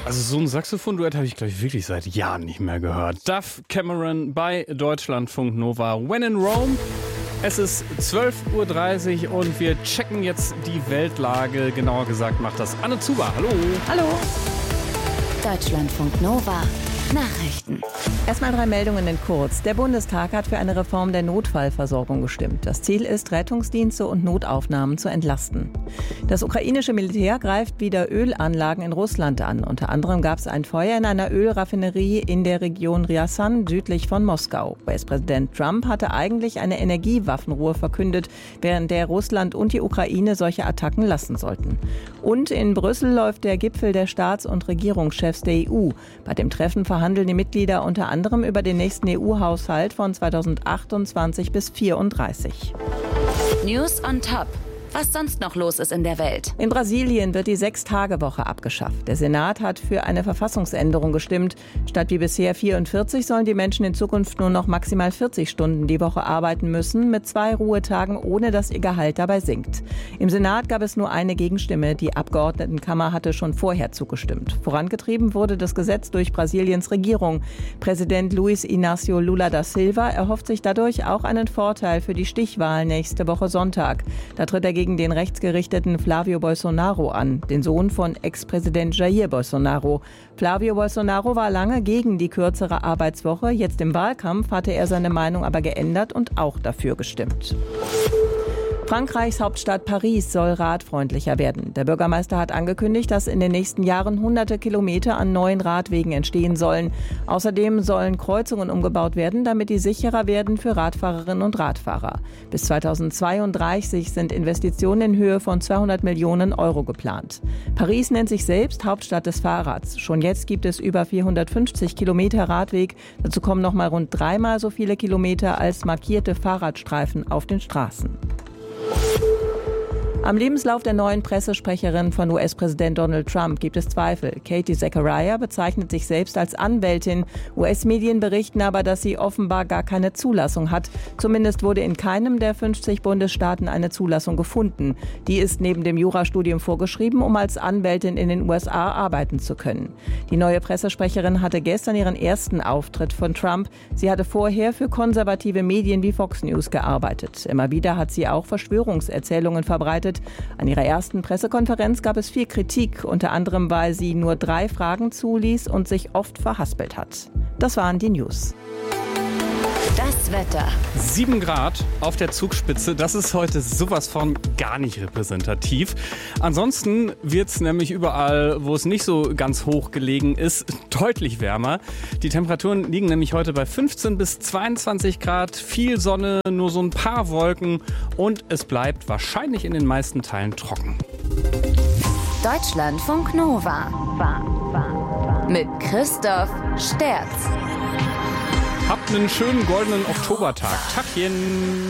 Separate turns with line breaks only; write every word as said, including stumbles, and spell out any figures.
Also so ein Saxophon-Duett habe ich, glaube ich, wirklich seit Jahren nicht mehr gehört. Duff Cameron bei Deutschlandfunk Nova. When in Rome. Es ist zwölf Uhr dreißig und wir checken jetzt die Weltlage. Genauer gesagt macht das Anne Zuber. Hallo.
Hallo.
Deutschlandfunk Nova. Nachrichten.
Erstmal drei Meldungen in kurz. Der Bundestag hat für eine Reform der Notfallversorgung gestimmt. Das Ziel ist, Rettungsdienste und Notaufnahmen zu entlasten. Das ukrainische Militär greift wieder Ölanlagen in Russland an. Unter anderem gab es ein Feuer in einer Ölraffinerie in der Region Rjasan südlich von Moskau. U S-Präsident Trump hatte eigentlich eine Energiewaffenruhe verkündet, während der Russland und die Ukraine solche Attacken lassen sollten. Und in Brüssel läuft der Gipfel der Staats- und Regierungschefs der E U. Bei dem Treffen verhandeln die Mitglieder unter anderem über den nächsten E U-Haushalt von zweitausendachtundzwanzig bis vierunddreißig.
News on Top. Was sonst noch los ist in der Welt.
In Brasilien wird die Sechs-Tage-Woche abgeschafft. Der Senat hat für eine Verfassungsänderung gestimmt. Statt wie bisher vierundvierzig sollen die Menschen in Zukunft nur noch maximal vierzig Stunden die Woche arbeiten müssen, mit zwei Ruhetagen, ohne dass ihr Gehalt dabei sinkt. Im Senat gab es nur eine Gegenstimme. Die Abgeordnetenkammer hatte schon vorher zugestimmt. Vorangetrieben wurde das Gesetz durch Brasiliens Regierung. Präsident Luiz Inácio Lula da Silva erhofft sich dadurch auch einen Vorteil für die Stichwahl nächste Woche Sonntag. Da tritt er gegen den rechtsgerichteten Flávio Bolsonaro an, den Sohn von Ex-Präsident Jair Bolsonaro. Flávio Bolsonaro war lange gegen die kürzere Arbeitswoche. Jetzt im Wahlkampf hatte er seine Meinung aber geändert und auch dafür gestimmt. Frankreichs Hauptstadt Paris soll radfreundlicher werden. Der Bürgermeister hat angekündigt, dass in den nächsten Jahren hunderte Kilometer an neuen Radwegen entstehen sollen. Außerdem sollen Kreuzungen umgebaut werden, damit die sicherer werden für Radfahrerinnen und Radfahrer. Bis zweitausendzweiunddreißig sind Investitionen in Höhe von zweihundert Millionen Euro geplant. Paris nennt sich selbst Hauptstadt des Fahrrads. Schon jetzt gibt es über vierhundertfünfzig Kilometer Radweg. Dazu kommen noch mal rund dreimal so viele Kilometer als markierte Fahrradstreifen auf den Straßen. Am Lebenslauf der neuen Pressesprecherin von U S-Präsident Donald Trump gibt es Zweifel. Katie Zachariah bezeichnet sich selbst als Anwältin. U S-Medien berichten aber, dass sie offenbar gar keine Zulassung hat. Zumindest wurde in keinem der fünfzig Bundesstaaten eine Zulassung gefunden. Die ist neben dem Jurastudium vorgeschrieben, um als Anwältin in den U S A arbeiten zu können. Die neue Pressesprecherin hatte gestern ihren ersten Auftritt von Trump. Sie hatte vorher für konservative Medien wie Fox News gearbeitet. Immer wieder hat sie auch Verschwörungserzählungen verbreitet. An ihrer ersten Pressekonferenz gab es viel Kritik, unter anderem, weil sie nur drei Fragen zuließ und sich oft verhaspelt hat. Das waren die News.
Das Wetter.
Sieben Grad auf der Zugspitze, das ist heute sowas von gar nicht repräsentativ. Ansonsten wird es nämlich überall, wo es nicht so ganz hoch gelegen ist, deutlich wärmer. Die Temperaturen liegen nämlich heute bei fünfzehn bis zweiundzwanzig Grad, viel Sonne, nur so ein paar Wolken und es bleibt wahrscheinlich in den meisten Teilen trocken.
Deutschlandfunk Nova. Mit Christoph Sterz.
Habt einen schönen goldenen Oktobertag. Tachchen.